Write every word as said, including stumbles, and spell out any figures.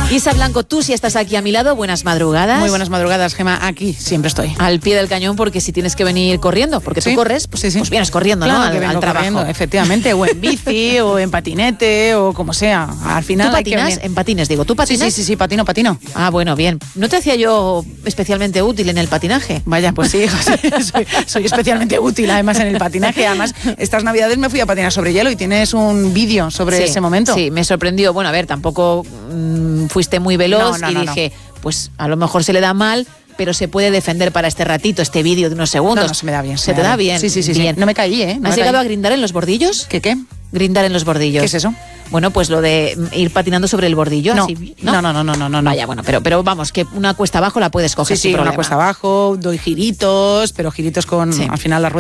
Isa Blanco, tú si estás aquí a mi lado, buenas madrugadas. Muy buenas madrugadas, Gema. Aquí siempre estoy. Al pie del cañón, porque si tienes que venir corriendo, porque ¿Sí? tú corres, pues, sí, sí. pues vienes corriendo, claro, ¿no? Que al, vengo al trabajo. Corriendo, efectivamente, o en bici, o en patinete, o como sea. Al final ¿Tú hay que patinas? venir. En patines, digo. ¿Tú patinas? Sí, sí, sí, sí, patino, patino. Ah, bueno, bien. ¿No te hacía yo especialmente útil en el patinaje? Vaya, pues sí, hija, soy, soy especialmente útil además en el patinaje. Además, estas navidades me fui a patinar sobre hielo y tienes un vídeo sobre sí, ese momento. Sí, me sorprendió. Bueno, a ver, tampoco mmm, fuiste muy veloz no, no, y no, dije, no. pues a lo mejor se le da mal, pero se puede defender para este ratito, este vídeo de unos segundos. No, no, se me da bien. Se, se te da bien. Sí, sí, sí, bien. sí. No me caí, ¿eh? No ¿Has me llegado caí. a grindar en los bordillos? ¿Qué qué? Grindar en los bordillos. ¿Qué es eso? Bueno, pues lo de ir patinando sobre el bordillo. No, así, ¿no? no, no, no, no, no. Vaya, bueno, pero, pero vamos, que una cuesta abajo la puedes coger Sí, sin sí, problema. una cuesta abajo, doy giritos, pero giritos con, sí. al final, la rueda